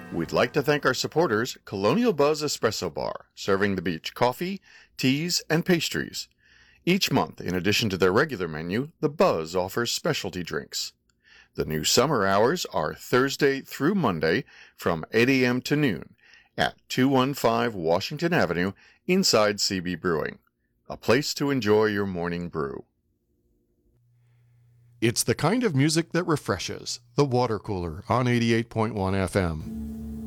We'd like to thank our supporters, Colonial Buzz Espresso Bar, serving the beach coffee, teas, and pastries. Each month, in addition to their regular menu, the Buzz offers specialty drinks. The new summer hours are Thursday through Monday from 8 a.m. to noon at 215 Washington Avenue inside CB Brewing. A place to enjoy your morning brew. It's the kind of music that refreshes. The Water Cooler on 88.1 FM.